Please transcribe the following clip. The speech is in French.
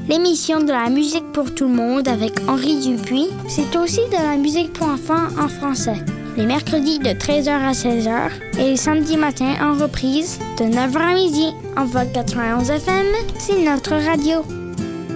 l'émission de la musique pour tout le monde avec Henri Dupuis. C'est aussi de la musique pour enfants en français. Les mercredis de 13h à 16h et les samedis matins en reprise de 9h à midi. En vol 91 FM, c'est notre radio.